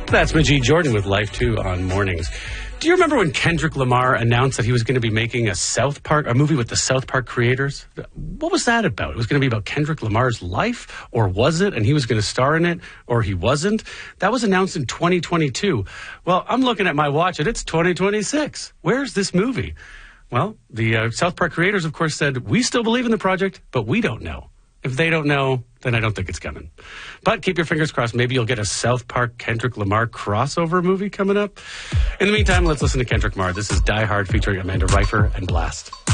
That's Majid Jordan with Life 2 on Mornings. Do you remember when Kendrick Lamar announced that he was going to be making a movie with the South Park creators? What was that about? It was going to be about Kendrick Lamar's life, or was it? And he was going to star in it, or he wasn't? That was announced in 2022. Well, I'm looking at my watch and it's 2026. Where's this movie? Well, the South Park creators, of course, said, we still believe in the project, but we don't know. If they don't know, then I don't think it's coming. But keep your fingers crossed. Maybe you'll get a South Park Kendrick Lamar crossover movie coming up. In the meantime, let's listen to Kendrick Lamar. This is Die Hard featuring Amanda Reifer and Blast.